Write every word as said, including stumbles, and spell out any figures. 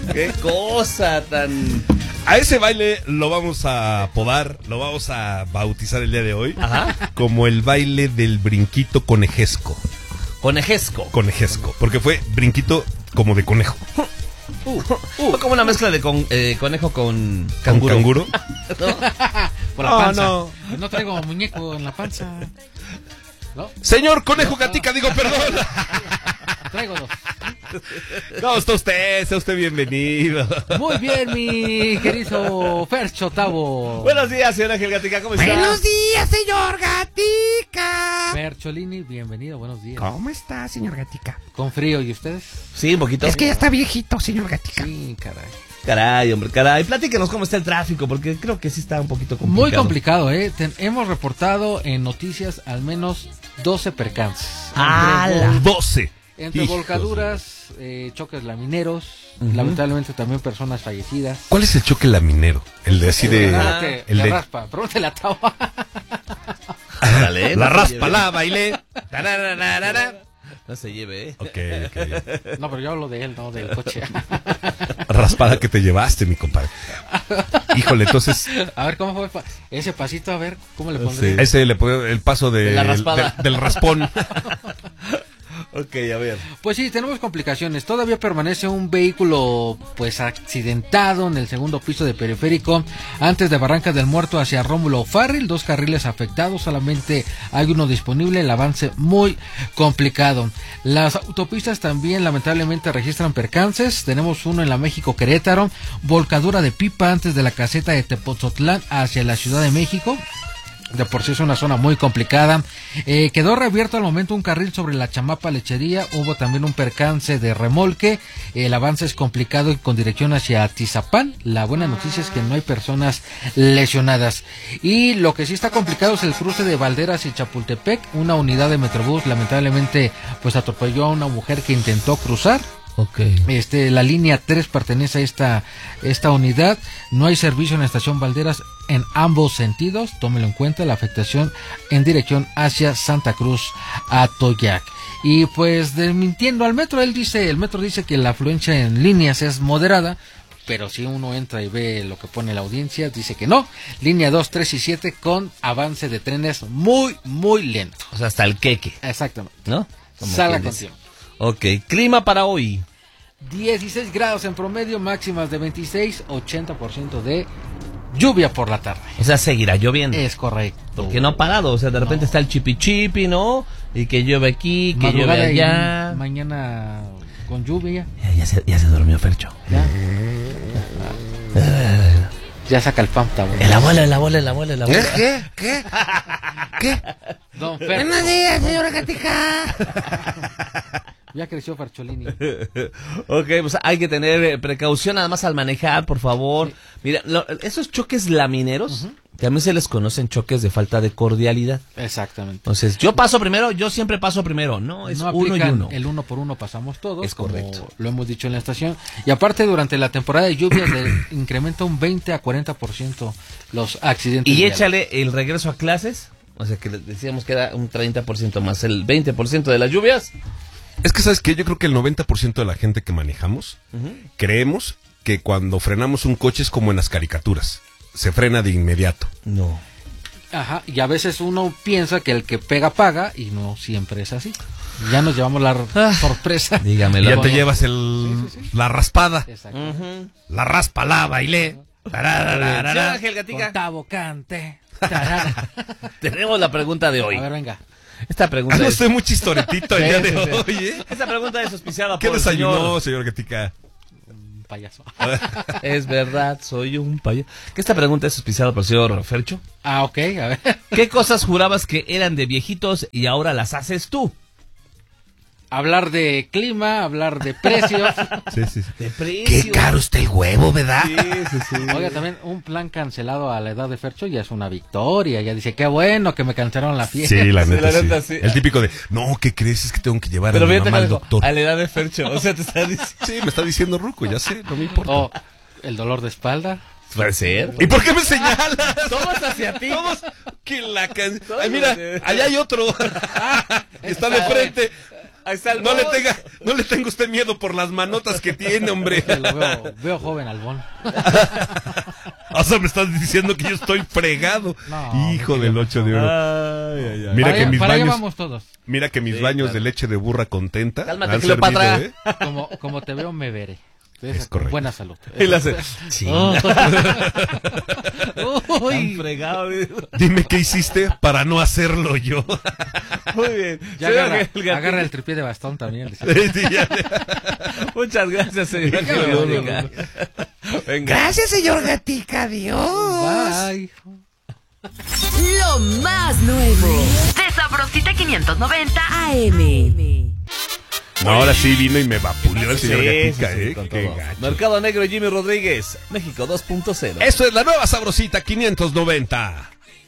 Qué cosa tan... A ese baile lo vamos a apodar, lo vamos a bautizar el día de hoy. Ajá. Como el baile del brinquito conejesco. Conejesco. Conejesco, porque fue brinquito como de conejo. Uh, uh, fue como una mezcla de con, eh, conejo con canguro. ¿Con canguro? ¿No? Por la panza. Oh, no. no traigo muñeco en la panza. ¿No? Señor Conejo Gatica, digo perdón. Traigo dos. No, está usted, está usted bienvenido. Muy bien, mi querido Fercho Tavo. Buenos días, señor Ángel Gatica, ¿cómo está? Buenos días, señor Gatica. Fercholini, bienvenido, buenos días. ¿Cómo está, señor Gatica? ¿Con frío y ustedes? Sí, un poquito. Es que ya está viejito, señor Gatica. Sí, caray. Caray, hombre, caray. Platíquenos cómo está el tráfico, porque creo que sí está un poquito complicado. Muy complicado, ¿eh? Ten- hemos reportado en noticias al menos doce percances. ¡Ah, Entre la vol- doce. Entre Hijos volcaduras, eh, choques lamineros, Ujú. lamentablemente también personas fallecidas. ¿Cuál es el choque laminero? El de así de... Ah, que el la de... raspa, pregúntale a Tavo. Órale, La no se raspa, lleve. la bailé. No se lleve, ¿eh? Ok, ok. No, pero yo hablo de él, no del coche. Raspada que te llevaste, mi compadre. Híjole, entonces... A ver, ¿cómo fue pa- ese pasito? A ver, ¿cómo le Sí. pondría? Ese le pone el paso de, De la raspada. del, del raspón. Ok, a ver. Pues sí, tenemos complicaciones. Todavía permanece un vehículo pues accidentado en el segundo piso de periférico antes de Barranca del Muerto hacia Rómulo Farril, dos carriles afectados, solamente hay uno disponible, el avance muy complicado. Las autopistas también lamentablemente registran percances, tenemos uno en la México Querétaro, volcadura de pipa antes de la caseta de Tepozotlán hacia la Ciudad de México. De por sí es una zona muy complicada. Eh, quedó reabierto al momento un carril sobre la Chamapa Lechería. Hubo también un percance de remolque. El avance es complicado y con dirección hacia Tizapán. La buena noticia es que no hay personas lesionadas. Y lo que sí está complicado es el cruce de Valderas y Chapultepec. Una unidad de Metrobús lamentablemente pues atropelló a una mujer que intentó cruzar. Ok. Este, la línea tres pertenece a esta, esta unidad. No hay servicio en la estación Valderas en ambos sentidos. Tómelo en cuenta, la afectación en dirección hacia Santa Cruz a Toyac. Y pues desmintiendo al metro, él dice, el metro dice que la afluencia en líneas es moderada. Pero si uno entra y ve lo que pone la audiencia, dice que no. Línea dos, tres y siete con avance de trenes muy, muy lento. O sea, hasta el queque, Exactamente. ¿no? Como Salga quien con dice. tiempo. Ok, clima para hoy. dieciséis grados en promedio, máximas de veintiséis, ochenta por ciento de lluvia por la tarde. O sea, seguirá lloviendo. Es correcto. Porque no ha parado, o sea, de repente No. está el chipi chipi, ¿no? Y que llueve aquí, que llueve Madrugada y allá. mañana con lluvia. Ya, ya se, ya se durmió Fercho. Ya, ya saca el pan, Tavo. El abuelo, el abuelo, el abuelo, el abuelo. ¿Qué? ¿Qué? ¿Qué? Don Fer, Buenos días, señor Gatica. ya creció Fercholini. Ok, pues hay que tener eh, precaución nada más al manejar, por favor. Sí. Mira, lo- esos choques lamineros, también se les conocen choques de falta de cordialidad. Exactamente. Entonces, yo paso primero, yo siempre paso primero. No, es No uno y aplican uno. el uno por uno pasamos todos, Es como correcto. lo hemos dicho en la estación. Y aparte, durante la temporada de lluvias le incrementa un veinte a cuarenta por ciento los accidentes. Y viales. échale el regreso a clases, o sea que decíamos que era un treinta por ciento más, el veinte por ciento de las lluvias. Es que, ¿sabes qué? Yo creo que el noventa por ciento de la gente que manejamos creemos que cuando frenamos un coche es como en las caricaturas. Se frena de inmediato. No. Ajá, y a veces uno piensa que el que pega paga y no siempre es así. Ya nos llevamos la Ah. sorpresa. Y Dígamelo. ya te llevas el, la raspada. Exacto. Ujú. La raspa, la bailé. Tarararara. Señor Ángel Gatica, Con Tavo Cante. Tarara. tenemos la pregunta de hoy. A ver, venga. Esta Ah, pregunta no es, estoy muy chistoretito el Sí, día de sí, sí. hoy, ¿eh? esta pregunta es auspiciada ¿Qué por el desayunó, señor. señor Gatica? Un payaso. Es verdad, soy un payo. Que esta pregunta es auspiciada por el señor Fercho. Ah, ok, a ver. ¿Qué cosas jurabas que eran de viejitos y ahora las haces tú? Hablar de clima, hablar de precios. Sí, sí, sí. De precio. Qué caro está el huevo, ¿verdad? Sí, sí, sí. Oiga, también un plan cancelado a la edad de Fercho ya es una victoria. Ya dice, qué bueno que me cancelaron la fiesta. Sí, la neta, la neta, sí. sí. El típico de, no, ¿qué crees? Es que tengo que llevar Pero a mi fíjate mamá que al dijo, doctor. a la edad de Fercho, o sea, te está diciendo. Sí, me está diciendo Ruco, ya sé, no me importa. O el dolor de espalda. Puede ser. ¿Y por qué me señalas? Todos hacia ti. Todos que la can... Todos Ay, mira, hacia- allá hay otro. Está de frente. Ahí está el No le boss. tenga, no le tenga usted miedo por las manotas que tiene, hombre. Lo veo, veo joven Albón. O sea, me estás diciendo que yo estoy fregado. No, Hijo no, del no. ocho de oro. Ay, ay, ay. Mira para que allá, mis para allá baños, vamos todos. mira que mis Sí, baños claro. de leche de burra contenta. Cálmate, han Cleopatra. servido, ¿eh? Como, como te veo, me veré. Es correcto. Buena salud. Y le hace, Oh. tan Uy. fregado. Dime qué hiciste para no hacerlo yo. Muy bien. Ya Señor agarra, Gatica. agarra el tripié de bastón también. Sí, ya. Muchas gracias, señor No, no, no, Gatica. Venga. Gracias, señor Gatica. Adiós. Bye. Lo más nuevo de Sabrosita quinientos noventa A M. No, ahora sí vino y me vapuleó el señor Sí, Gatica, sí, sí, ¿eh? con Qué todo. gacho. Mercado Negro, Jimmy Rodríguez, México dos punto cero. Eso es la nueva sabrosita quinientos noventa.